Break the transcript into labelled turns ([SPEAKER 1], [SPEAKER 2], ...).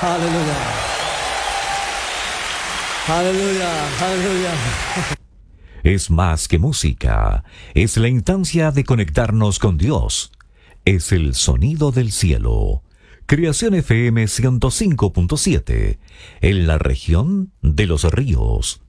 [SPEAKER 1] Aleluya. Aleluya. Aleluya.
[SPEAKER 2] Es más que música, es la instancia de conectarnos con Dios. Es el sonido del cielo. Creación FM 105.7, en la región de Los Ríos.